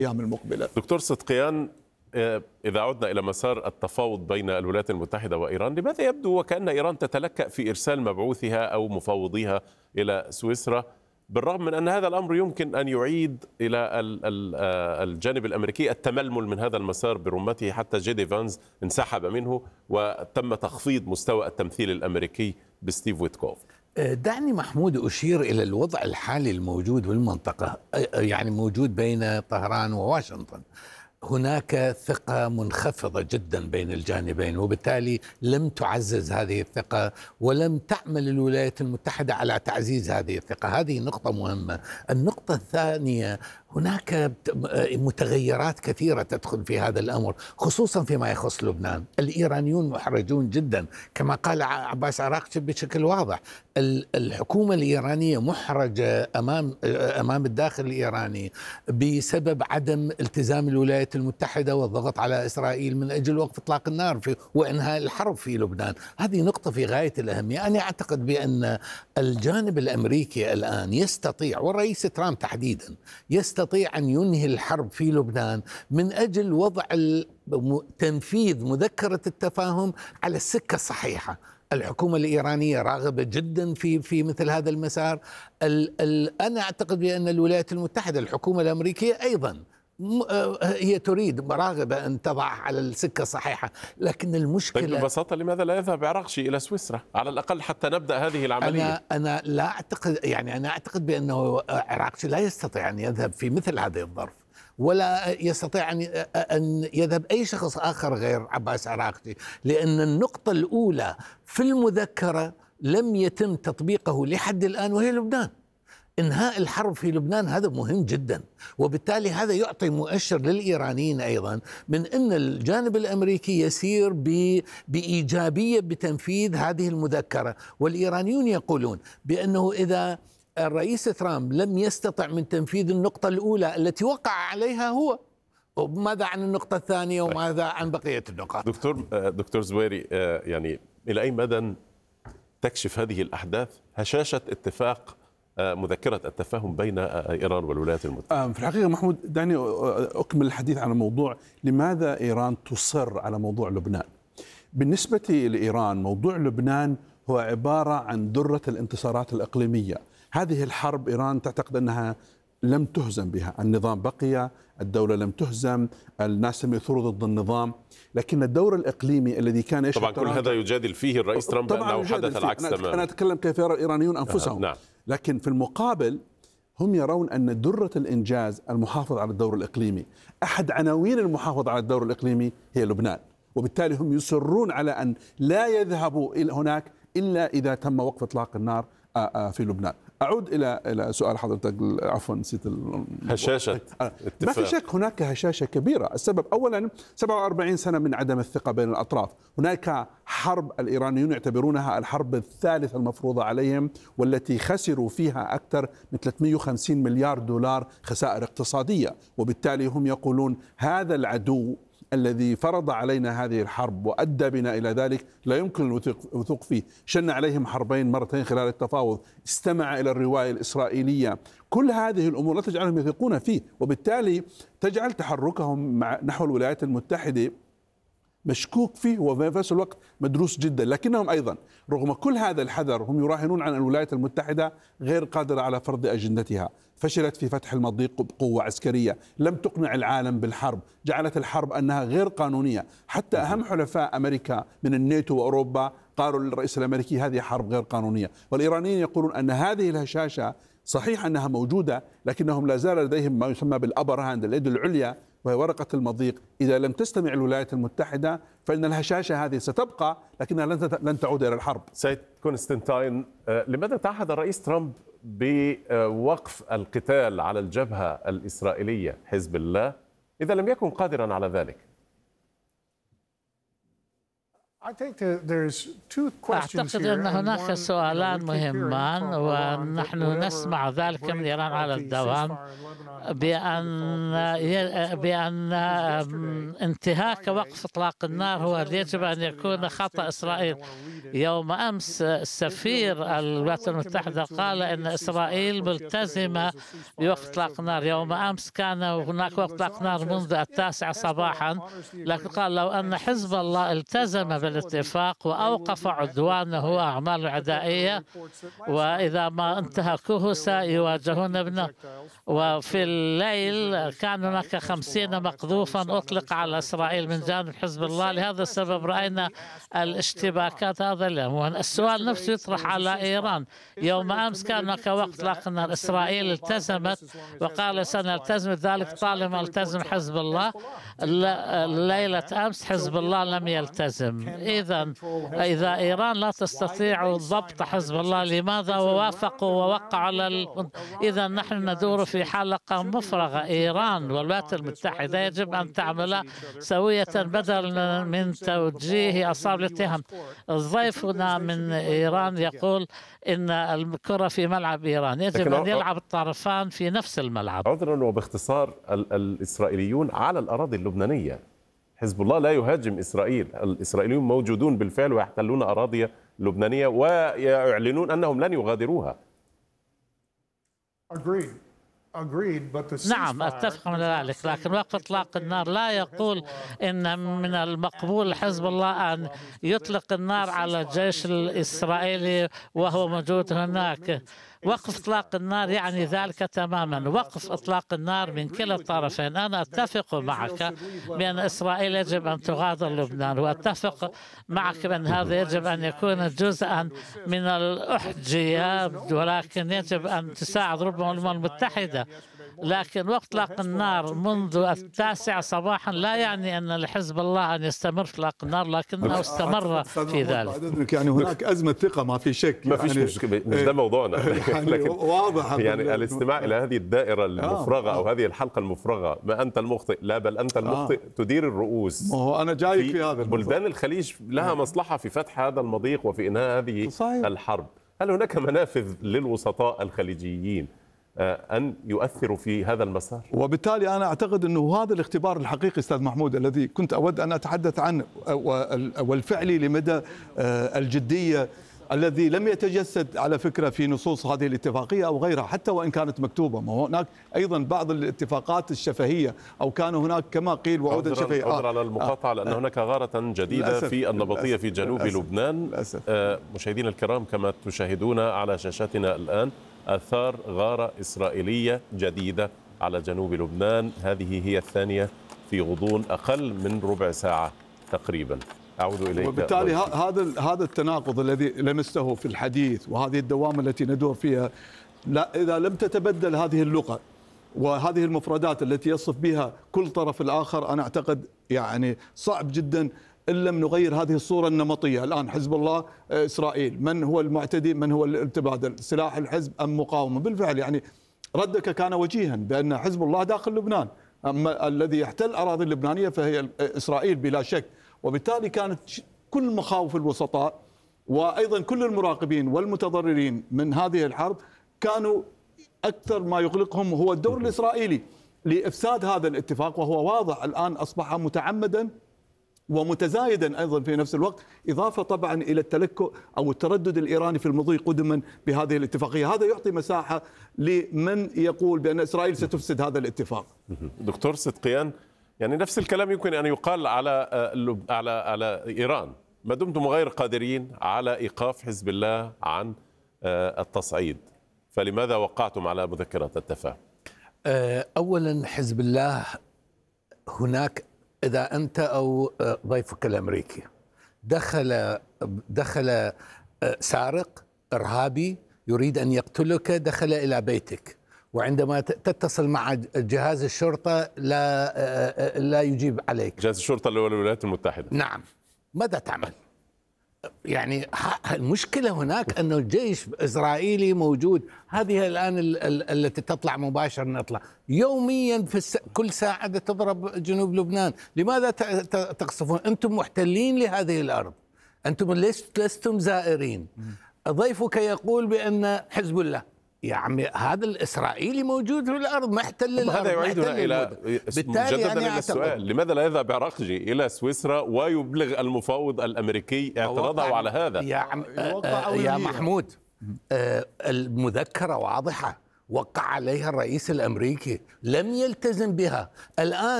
الأيام المقبلة. دكتور صدقيان، إذا عدنا إلى مسار التفاوض بين الولايات المتحدة وإيران، لماذا يبدو وكأن إيران تتلكأ في إرسال مبعوثها أو مفاوضيها إلى سويسرا، بالرغم من أن هذا الأمر يمكن أن يعيد إلى الجانب الأمريكي التململ من هذا المسار برمته، حتى جيدي فانز انسحب منه وتم تخفيض مستوى التمثيل الأمريكي بستيف ويتكوف؟ دعني محمود أشير إلى الوضع الحالي الموجود بالمنطقة، يعني موجود بين طهران وواشنطن. هناك ثقة منخفضة جدا بين الجانبين، وبالتالي لم تعزز هذه الثقة ولم تعمل الولايات المتحدة على تعزيز هذه الثقة. هذه نقطة مهمة. النقطة الثانية، هناك متغيرات كثيرة تدخل في هذا الأمر، خصوصا فيما يخص لبنان. الإيرانيون محرجون جدا كما قال عباس عراقچي بشكل واضح. الحكومة الإيرانية محرجة أمام الداخل الإيراني بسبب عدم التزام الولايات المتحدة والضغط على إسرائيل من أجل وقف إطلاق النار وإنهاء الحرب في لبنان. هذه نقطة في غاية الأهمية. أنا أعتقد بأن الجانب الأمريكي الآن يستطيع، والرئيس ترامب تحديدا يستطيع أن ينهي الحرب في لبنان من أجل وضع تنفيذ مذكرة التفاهم على السكة الصحيحة. الحكومة الإيرانية راغبة جدا في مثل هذا المسار. أنا أعتقد بأن الولايات المتحدة، الحكومة الأمريكية أيضا هي تريد راغبة أن تضع على السكة الصحيحة، لكن المشكلة طيب ببساطة لماذا لا يذهب عراقچي إلى سويسرا على الأقل حتى نبدأ هذه العملية؟ أنا لا أعتقد، يعني أنا أعتقد بأنه عراقچي لا يستطيع أن يذهب في مثل هذه الظرف، ولا يستطيع أن يذهب أي شخص آخر غير عباس عراقچي، لأن النقطة الأولى في المذكرة لم يتم تطبيقه لحد الآن، وهي لبنان. إنهاء الحرب في لبنان هذا مهم جدا، وبالتالي هذا يعطي مؤشر للإيرانيين أيضا من أن الجانب الأمريكي يسير بإيجابية بتنفيذ هذه المذكرة. والإيرانيون يقولون بأنه إذا الرئيس ترامب لم يستطع من تنفيذ النقطة الأولى التي وقع عليها هو، وماذا عن النقطة الثانية وماذا عن بقية النقاط؟ دكتور زويري، يعني إلى أي مدى تكشف هذه الأحداث هشاشة اتفاق مذكرة التفاهم بين إيران والولايات المتحدة؟ في الحقيقة محمود، دعني أكمل الحديث عن الموضوع. لماذا إيران تصر على موضوع لبنان؟ بالنسبة لإيران موضوع لبنان هو عبارة عن درة الانتصارات الإقليمية. هذه الحرب إيران تعتقد أنها لم تهزم بها، النظام بقي، الدولة لم تهزم، الناس لم يثوروا ضد النظام، لكن الدور الإقليمي الذي كان يشهد طبعا كل هذا يجادل فيه الرئيس ترامب بأنه حدث العكس تماما. أنا أتكلم كيف يرى الإيرانيون أنفسهم. نعم. لكن في المقابل هم يرون أن درة الإنجاز المحافظة على الدور الإقليمي. أحد عناوين المحافظة على الدور الإقليمي هي لبنان، وبالتالي هم يصرون على أن لا يذهبوا إلى هناك إلا إذا تم وقف إطلاق النار في لبنان. أعود إلى سؤال حضرتك، عفوا نسيت هشاشة اتفاق. ما في شك هناك هشاشة كبيرة. السبب أولا 47 سنة من عدم الثقة بين الأطراف. هناك حرب الإيرانيون يعتبرونها الحرب الثالثة المفروضة عليهم، والتي خسروا فيها أكثر من 350 مليار دولار خسائر اقتصادية، وبالتالي هم يقولون هذا العدو الذي فرض علينا هذه الحرب وأدى بنا إلى ذلك لا يمكن الوثوق فيه. شن عليهم حربين مرتين خلال التفاوض، استمع إلى الرواية الإسرائيلية. كل هذه الأمور لا تجعلهم يثقون فيه، وبالتالي تجعل تحركهم نحو الولايات المتحدة مشكوك فيه وفي نفس الوقت مدروس جدا. لكنهم أيضا رغم كل هذا الحذر هم يراهنون على الولايات المتحدة غير قادرة على فرض أجندتها. فشلت في فتح المضيق بقوة عسكرية، لم تقنع العالم بالحرب، جعلت الحرب أنها غير قانونية. حتى أهم حلفاء أمريكا من الناتو وأوروبا قالوا للرئيس الأمريكي هذه حرب غير قانونية. والإيرانيين يقولون أن هذه الهشاشة صحيح أنها موجودة، لكنهم لا زال لديهم ما يسمى بالأبر هاند، اليد العليا، وهي ورقة المضيق. إذا لم تستمع الولايات المتحدة فإن الهشاشة هذه ستبقى، لكنها لن تعود إلى الحرب. سيد كونستانتين، لماذا تعهد الرئيس ترامب بوقف القتال على الجبهة الإسرائيلية حزب الله إذا لم يكن قادرا على ذلك؟ أعتقد أن هناك سؤالان مهمان، ونحن نسمع ذلك من إيران على الدوام، بأن انتهاك وقف إطلاق النار هو يجب أن يكون خطأ إسرائيل. يوم أمس سفير الولايات المتحدة قال أن إسرائيل ملتزمة بوقف إطلاق النار. يوم أمس كان هناك وقف إطلاق نار منذ 9 صباحا، لكن قال لو أن حزب الله التزم بالاتفاق وأوقف عدوانه وأعماله العدائية، وإذا ما انتهكوه سيواجهون بنا. وفي الليل كان هناك 50 مقذوفا أطلق على إسرائيل من جانب حزب الله. لهذا السبب رأينا الاشتباكات هذا اليوم. السؤال نفسه يطرح على إيران. يوم أمس كان هناك وقت إطلاق النار، إسرائيل التزمت وقال سنلتزم ذلك طالما التزم حزب الله. ليلة أمس حزب الله لم يلتزم. إذا إيران لا تستطيع ضبط حزب الله، لماذا ووافقوا ووقعوا على إذا نحن ندور في حلقة مفرغة. إيران والولايات المتحدة يجب أن تعمل سوية بدلا من توجيه أصحاب الاتهام. ضيفنا من إيران يقول إن الكرة في ملعب إيران، يجب أن يلعب الطرفان في نفس الملعب. عذرا وباختصار، الإسرائيليون على الأراضي اللبنانية، حزب الله لا يهاجم إسرائيل، الإسرائيليون موجودون بالفعل ويحتلون أراضي لبنانية ويعلنون أنهم لن يغادروها. نعم، أتفق من ذلك، لكن وقف إطلاق النار لا يقول إن من المقبول حزب الله أن يطلق النار على الجيش الإسرائيلي وهو موجود هناك. وقف إطلاق النار يعني ذلك تماما، وقف إطلاق النار من كلا الطرفين. أنا أتفق معك بأن إسرائيل يجب أن تغادر لبنان، وأتفق معك بأن هذا يجب أن يكون جزءا من الأحجية، ولكن يجب أن تساعد ربما الأمم المتحدة. لكن وقت إطلاق النار منذ 9 صباحا لا يعني أن لحزب الله أن يستمر في إطلاق النار، لكنه استمر في ذلك. يعني هناك أزمة ثقة، ما في شك، ما فيش مشكلة، مش ده موضوعنا. لكن واضح يعني الاستماع إلى هذه الدائرة المفرغة أو هذه الحلقة المفرغة، ما أنت المخطئ، لا بل أنت المخطئ، تدير الرؤوس. ما هو أنا جايك في هذا. بلدان الخليج لها مصلحة في فتح هذا المضيق وفي إنهاء هذه الحرب. هل هناك منافذ للوسطاء الخليجيين أن يؤثروا في هذا المسار؟ وبالتالي أنا أعتقد أنه هذا الاختبار الحقيقي أستاذ محمود الذي كنت أود أن أتحدث عنه، والفعلي لمدى الجدية الذي لم يتجسد على فكرة في نصوص هذه الاتفاقية أو غيرها، حتى وإن كانت مكتوبة. ما هناك أيضا بعض الاتفاقات الشفهية، أو كان هناك كما قيل وعودا شفهية. عذرا على المقاطعة، لأن هناك غارة جديدة في النبطية في جنوب لبنان. مشاهدينا الكرام، كما تشاهدون على شاشاتنا الآن آثار غارة إسرائيلية جديدة على جنوب لبنان. هذه هي الثانية في غضون أقل من ربع ساعة تقريبا. أعود إليك. وبالتالي هذا التناقض الذي لمسته في الحديث، وهذه الدوامة التي ندور فيها، لا إذا لم تتبدل هذه اللغة وهذه المفردات التي يصف بها كل طرف الآخر، أنا أعتقد يعني صعب جدا إن لم نغير هذه الصورة النمطية. الآن حزب الله، إسرائيل، من هو المعتدي، من هو المتبادل، سلاح الحزب أم مقاومة؟ بالفعل يعني ردك كان وجيها بأن حزب الله داخل لبنان، أما الذي يحتل الأراضي اللبنانية فهي إسرائيل بلا شك. وبالتالي كانت كل مخاوف الوسطاء وأيضا كل المراقبين والمتضررين من هذه الحرب كانوا أكثر ما يقلقهم هو الدور الإسرائيلي لإفساد هذا الاتفاق، وهو واضح الآن أصبح متعمدا ومتزايدا أيضا في نفس الوقت، إضافة طبعا إلى التلكؤ أو التردد الإيراني في المضي قدما بهذه الاتفاقية. هذا يعطي مساحة لمن يقول بأن إسرائيل ستفسد هذا الاتفاق. دكتور صدقيان، يعني نفس الكلام يمكن أن يقال على إيران، ما دمتم غير قادرين على إيقاف حزب الله عن التصعيد، فلماذا وقعتم على مذكرات التفاهم؟ أولا حزب الله هناك، إذا أنت أو ضيفك الأمريكي دخل سارق إرهابي يريد أن يقتلك، دخل إلى بيتك، وعندما تتصل مع جهاز الشرطة لا يجيب عليك. جهاز الشرطة اللي هو الولايات المتحدة. نعم، ماذا تعمل؟ يعني المشكلة هناك أنه الجيش الإسرائيلي موجود. هذه الآن التي تطلع مباشرة، نطلع يوميا كل ساعة تضرب جنوب لبنان. لماذا تقصفون؟ أنتم محتلين لهذه الأرض. أنتم لستم زائرين. ضيفك يقول بأن حزب الله، يا عمي هذا الإسرائيلي موجود في الأرض، محتل الأرض. هذا يعيدنا إلى بالتالي مجددا يعني إلى السؤال، لماذا لا يذهب عراقجي إلى سويسرا ويبلغ المفوض الأمريكي اعتراضه على هذا؟ يا محمود، المذكرة واضحة، وقع عليها الرئيس الأمريكي، لم يلتزم بها. الآن